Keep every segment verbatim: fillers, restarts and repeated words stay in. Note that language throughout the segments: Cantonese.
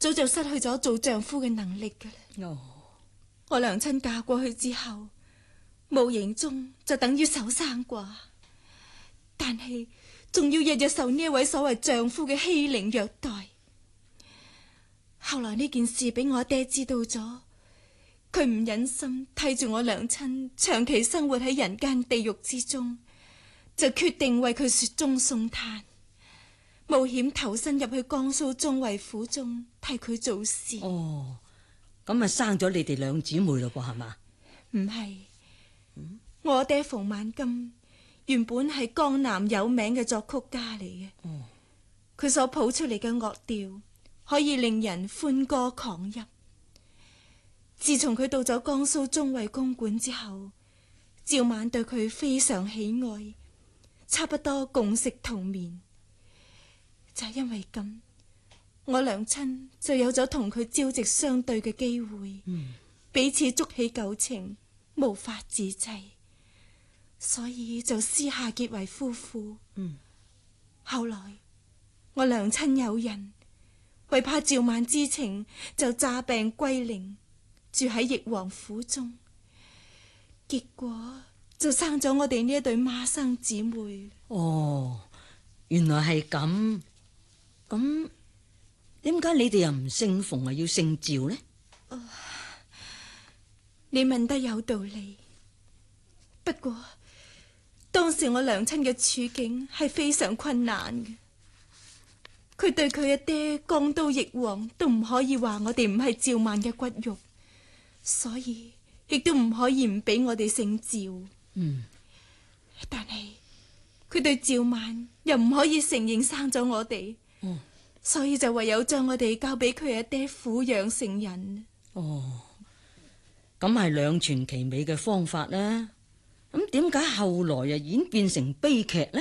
早就失去咗做丈夫嘅能力噶啦。 哦， 我娘親嫁過去之後，無形中就等於守生寡，但係仲要日日受呢一位所謂丈夫嘅欺凌虐待。後來呢件事俾我阿爹知道咗，佢唔忍心睇住我娘親長期生活喺人間地獄之中，就決定為佢雪中送炭，冒險投身入去江蘇中衛府中替佢做事。 哦，咁咪生咗你哋兩姊妹咯噃，係嘛？ 唔係，嗯、我阿爹馮萬金原本係江南有名嘅作曲家嚟嘅。哦，佢所譜出嚟嘅樂調可以令人歡歌狂泣。自從佢到咗江蘇中衛公館之後，趙曼對佢非常喜愛，差不多共食同眠。就係因為咁，我娘親就有咗同佢朝夕相對嘅機會，嗯、彼此築起舊情，無法自制，所以就私下結為夫婦。嗯、後來我娘親有孕，為怕趙曼知情，就詐病歸寧，住喺奕王府中，結果就生咗我哋呢一對孖生姊妹。 哦，原來係咁。咁點解你哋又唔姓馮，啊要姓趙呢？ 哦，你問得有道理。不過當時我娘親嘅處境係非常困難嘅，佢對佢嘅爹江都奕王都唔可以話我哋唔係趙曼嘅骨肉，所以亦都唔可以唔俾我哋姓趙。嗯，但係佢對趙曼又唔可以承認生咗我哋。哦，所以就唯有將我哋交俾佢阿爹撫養成人。 哦，咁係兩全其美嘅方法啦。咁點解後來又演變成悲劇呢？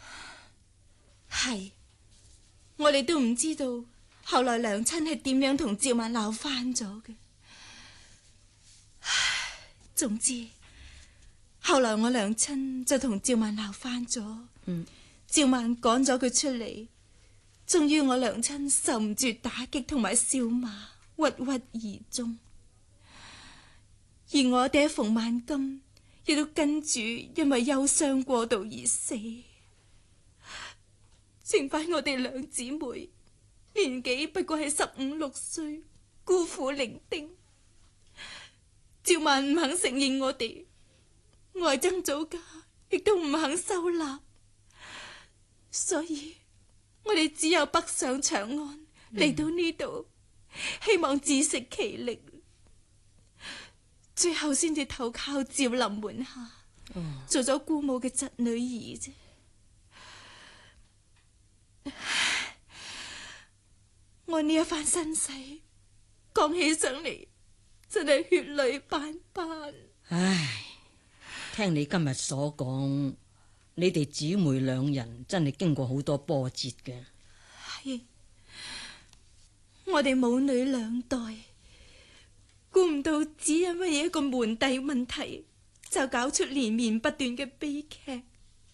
係，我哋都唔知道後來娘親係點樣同趙曼鬧翻咗嘅。總之後來我娘親就同趙曼鬧翻咗。嗯，趙曼趕咗佢出嚟。終於我娘親受唔住打擊同埋笑罵，鬱鬱而終。而我爹馮萬金亦都跟住因為憂傷過度而死，剩翻我哋兩姊妹，年紀不過係十五六歲，孤苦伶仃。趙曼唔肯承認我哋，外曾祖家亦都唔肯收納，所以我哋只有北上長安嚟到呢度，希望自食其力，最後先至投靠趙林門下，哦、做咗姑母嘅侄女兒啫。我呢一番身世講起上嚟，真係血淚斑斑。 唉，聽你今日所講，你哋姊妹兩人真係經過好多波折嘅。 係，我哋母女兩代，估唔到只因為一個門第問題，就搞出連綿不斷嘅悲劇。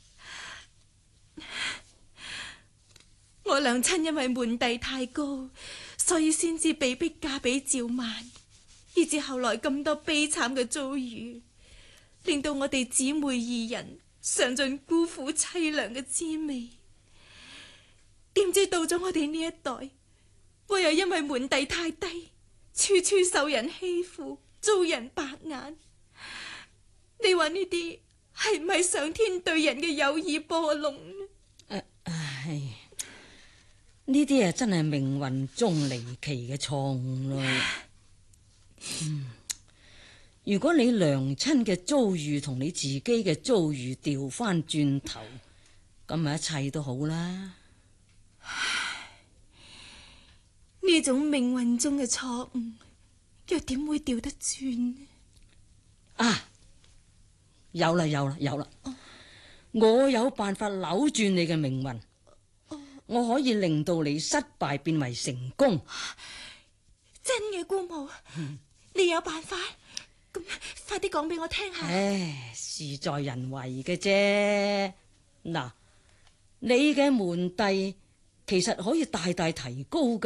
我娘親因為門第太高，所以先至被逼嫁俾趙曼，以至後來咁多悲慘嘅遭遇，令到我哋姊妹二人嘗盡孤苦淒涼嘅滋味。點知到咗我哋呢一代，我又因為門第太低，處處受人欺負，遭人白眼。你話呢啲係唔係上天對人嘅有意波弄呢？ 唉，呢啲啊真係命運中離奇嘅錯誤咯。嗯，如果你娘親嘅遭遇同你自己嘅遭遇調翻轉頭，咁咪一切都好啦。 呢種命運中嘅錯誤，又點會調得轉呢？ 啊，有啦有啦有啦！哦、我有辦法扭轉你嘅命運，哦、我可以令到你失敗變為成功。 真嘅，姑母，嗯、你有辦法？咁快啲講俾我聽下。 唉，事在人為嘅啫。嗱，你嘅門第其實可以大大提高㗎。